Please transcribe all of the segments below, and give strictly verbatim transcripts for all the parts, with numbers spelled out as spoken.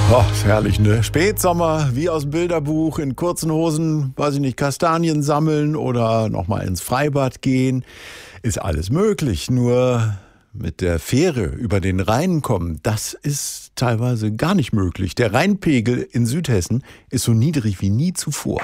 Oh, herrlich, ne? Spätsommer, wie aus dem Bilderbuch, in kurzen Hosen, weiß ich nicht, Kastanien sammeln oder nochmal ins Freibad gehen. Ist alles möglich, nur mit der Fähre über den Rhein kommen, das ist teilweise gar nicht möglich. Der Rheinpegel in Südhessen ist so niedrig wie nie zuvor.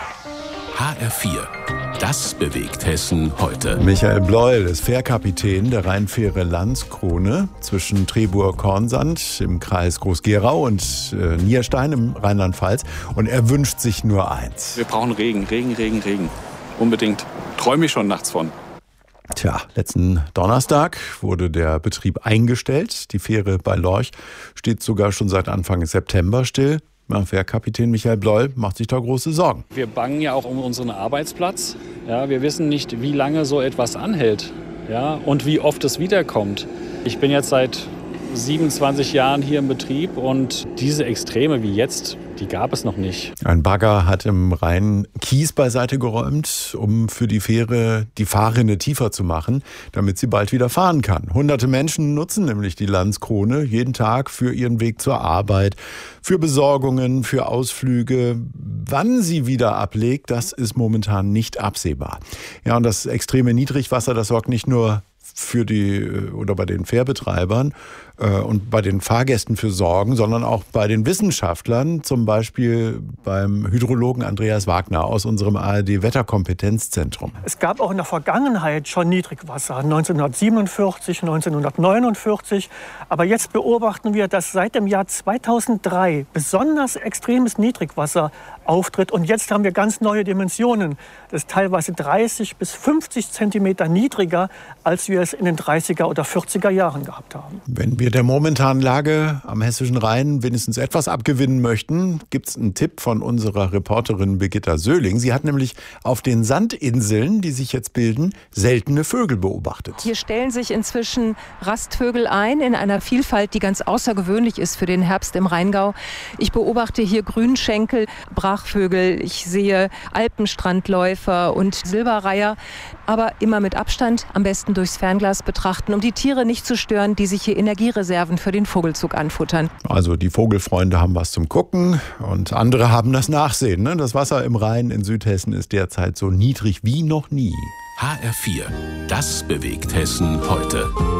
H R vier. Das bewegt Hessen heute. Michael Bleuel ist Fährkapitän der Rheinfähre Landskrone zwischen Treburg-Kornsand im Kreis Groß-Gerau und äh, Nierstein im Rheinland-Pfalz. Und er wünscht sich nur eins. Wir brauchen Regen, Regen, Regen, Regen. Unbedingt. Träume ich schon nachts von. Tja, letzten Donnerstag wurde der Betrieb eingestellt. Die Fähre bei Lorch steht sogar schon seit Anfang September still. Fährkapitän Michael Bleuel macht sich da große Sorgen. Wir bangen ja auch um unseren Arbeitsplatz. Ja, wir wissen nicht, wie lange so etwas anhält, ja, und wie oft es wiederkommt. Ich bin jetzt seit siebenundzwanzig Jahren hier im Betrieb und diese Extreme wie jetzt, die gab es noch nicht. Ein Bagger hat im Rhein Kies beiseite geräumt, um für die Fähre die Fahrrinne tiefer zu machen, damit sie bald wieder fahren kann. Hunderte Menschen nutzen nämlich die Landskrone jeden Tag für ihren Weg zur Arbeit, für Besorgungen, für Ausflüge. Wann sie wieder ablegt, das ist momentan nicht absehbar. Ja, und das extreme Niedrigwasser, das sorgt nicht nur für die oder bei den Fährbetreibern äh, und bei den Fahrgästen für Sorgen, sondern auch bei den Wissenschaftlern, zum Beispiel beim Hydrologen Andreas Wagner aus unserem A R D-Wetterkompetenzzentrum. Es gab auch in der Vergangenheit schon Niedrigwasser, neunzehnhundertsiebenundvierzig, neunzehnhundertneunundvierzig. Aber jetzt beobachten wir, dass seit dem Jahr zweitausenddrei besonders extremes Niedrigwasser auftritt. Und jetzt haben wir ganz neue Dimensionen. Das ist teilweise dreißig bis fünfzig Zentimeter niedriger, als wir es in den dreißiger oder vierziger Jahren gehabt haben. Wenn wir der momentanen Lage am Hessischen Rhein wenigstens etwas abgewinnen möchten, gibt es einen Tipp von unserer Reporterin Birgitta Söhling. Sie hat nämlich auf den Sandinseln, die sich jetzt bilden, seltene Vögel beobachtet. Hier stellen sich inzwischen Rastvögel ein in einer Vielfalt, die ganz außergewöhnlich ist für den Herbst im Rheingau. Ich beobachte hier Grünschenkel, Brachvögel, ich sehe Alpenstrandläufer und Silberreiher, aber immer mit Abstand, am besten durchs Fernglas betrachten, um die Tiere nicht zu stören, die sich hier Energiereserven für den Vogelzug anfuttern. Also die Vogelfreunde haben was zum Gucken und andere haben das Nachsehen. Ne? Das Wasser im Rhein in Südhessen ist derzeit so niedrig wie noch nie. H R vier. Das bewegt Hessen heute.